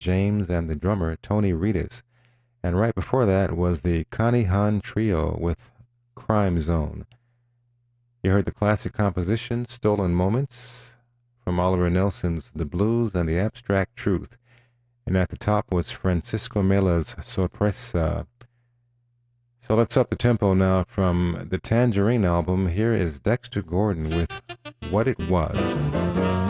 James and the drummer Tony Reedus. And right before that was the Connie Hahn Trio with Crime Zone. You heard the classic composition Stolen Moments from Oliver Nelson's The Blues and the Abstract Truth. And at the top was Francisco Mela's Sorpresa. So let's up the tempo now. From the Tangerine album, here is Dexter Gordon with What It Was.